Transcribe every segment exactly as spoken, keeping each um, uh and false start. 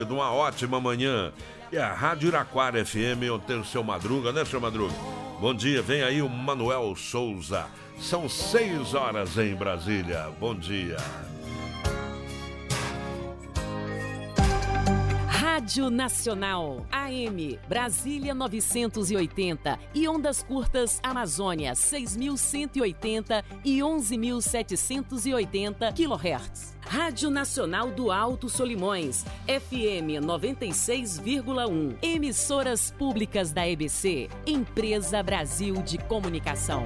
De uma ótima manhã. E a Rádio Iraquara F M, eu tenho o seu Madruga, né, seu Madruga? Bom dia, vem aí o Manuel Souza. São seis horas em Brasília. Bom dia. Rádio Nacional, A M, Brasília novecentos e oitenta e ondas curtas Amazônia seis mil cento e oitenta e onze mil setecentos e oitenta quilohertz. Rádio Nacional do Alto Solimões, F M noventa e seis vírgula um. Emissoras públicas da E B C, Empresa Brasil de Comunicação.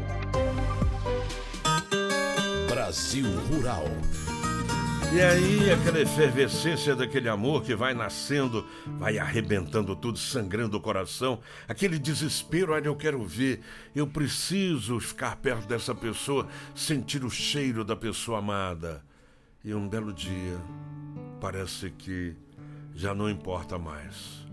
Brasil Rural. E aí, aquela efervescência daquele amor que vai nascendo, vai arrebentando tudo, sangrando o coração. Aquele desespero, olha, eu quero ver, eu preciso ficar perto dessa pessoa, sentir o cheiro da pessoa amada. E um belo dia, parece que já não importa mais.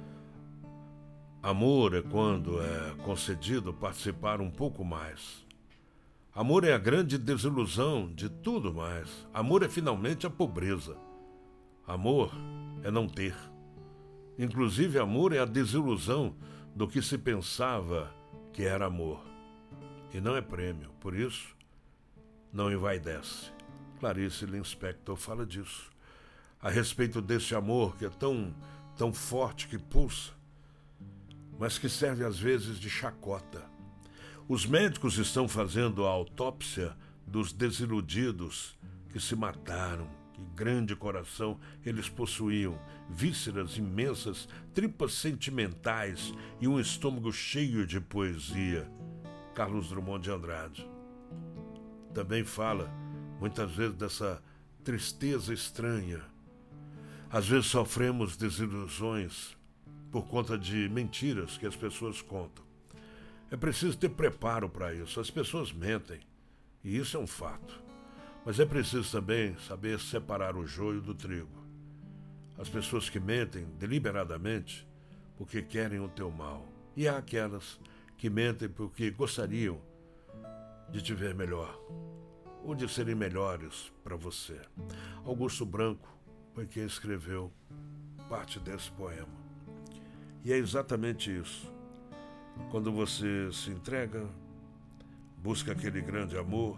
Amor é quando é concedido participar um pouco mais. Amor é a grande desilusão de tudo mais. Amor é finalmente a pobreza. Amor é não ter. Inclusive, amor é a desilusão do que se pensava que era amor. E não é prêmio, por isso, não envaidece. Clarice Lispector fala disso. A respeito desse amor que é tão, tão forte, que pulsa, mas que serve às vezes de chacota. Os médicos estão fazendo a autópsia dos desiludidos que se mataram. Que grande coração eles possuíam, vísceras imensas, tripas sentimentais e um estômago cheio de poesia. Carlos Drummond de Andrade também fala muitas vezes dessa tristeza estranha. Às vezes sofremos desilusões por conta de mentiras que as pessoas contam. É preciso ter preparo para isso. As pessoas mentem, e isso é um fato. Mas é preciso também saber separar o joio do trigo. As pessoas que mentem deliberadamente porque querem o teu mal. E há aquelas que mentem porque gostariam de te ver melhor, ou de serem melhores para você. Augusto Branco foi quem escreveu parte desse poema. E é exatamente isso. Quando você se entrega, busca aquele grande amor,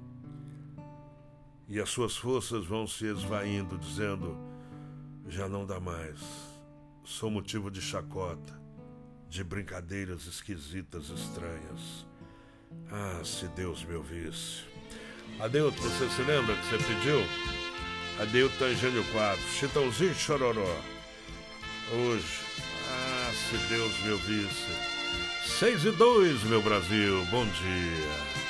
e as suas forças vão se esvaindo, dizendo, já não dá mais, sou motivo de chacota, de brincadeiras esquisitas, estranhas. Ah, se Deus me ouvisse. Adeilton, você se lembra que você pediu? Adeilton Eugênio Quadros, Chitãozinho Chororó. Hoje, ah, se Deus me ouvisse. Seis e dois, meu Brasil, bom dia.